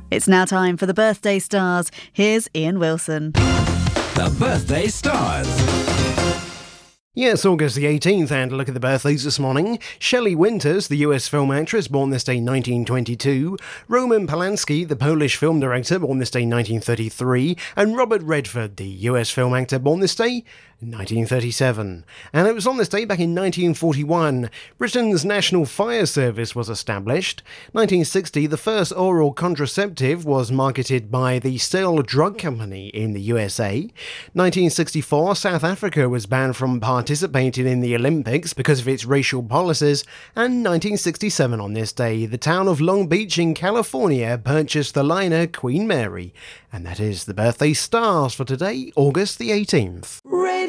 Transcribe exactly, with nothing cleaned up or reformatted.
It's now time for the Birthday Stars. Here's Ian Wilson. The Birthday Stars. Yes, August the eighteenth, and a look at the birthdays this morning. Shelley Winters, the U S film actress, born this day nineteen twenty-two. Roman Polanski, the Polish film director, born this day nineteen thirty-three. And Robert Redford, the U S film actor, born this day nineteen thirty-seven. And it was on this day back in nineteen forty-one, Britain's National Fire Service was established. nineteen sixty, the first oral contraceptive was marketed by the Cell Drug Company in the U S A. nineteen sixty-four, South Africa was banned from participating in the Olympics because of its racial policies. And nineteen sixty-seven, on this day, the town of Long Beach in California purchased the liner Queen Mary. And that is the Birthday Stars for today, August the eighteenth. Radio